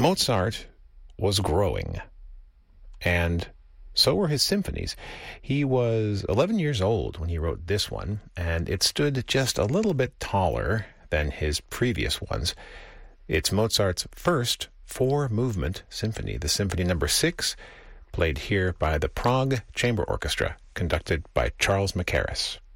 Mozart was growing, and so were his symphonies. He was 11 years old when he wrote this one, and it stood just a little bit taller than his previous ones. It's Mozart's first four-movement symphony, the Symphony No. 6, played here by the Prague Chamber Orchestra, conducted by Charles Mackerras.